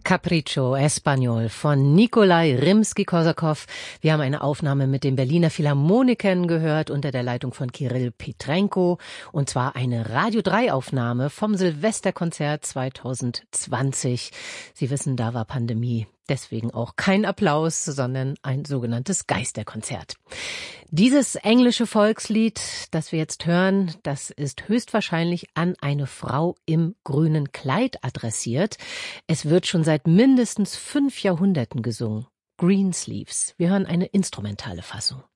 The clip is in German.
Capriccio Español von Nikolai Rimski-Korsakow. Wir haben eine Aufnahme mit den Berliner Philharmonikern gehört unter der Leitung von Kirill Petrenko, und zwar eine Radio 3 Aufnahme vom Silvesterkonzert 2020. Sie wissen, da war Pandemie. Deswegen auch kein Applaus, sondern ein sogenanntes Geisterkonzert. Dieses englische Volkslied, das wir jetzt hören, das ist höchstwahrscheinlich an eine Frau im grünen Kleid adressiert. Es wird schon seit mindestens 5 Jahrhunderten gesungen. Greensleeves. Wir hören eine instrumentale Fassung.